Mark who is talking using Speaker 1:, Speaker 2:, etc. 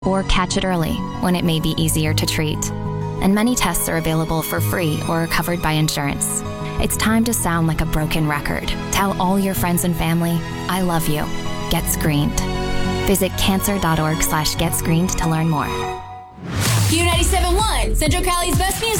Speaker 1: or catch it early when it may be easier to treat. And many tests are available for free or are covered by insurance. It's time to sound like a broken record. Tell all your friends and family, I love you. Get screened. Visit cancer.org/getscreened to learn more.
Speaker 2: Q97.1, Central Cali's best music.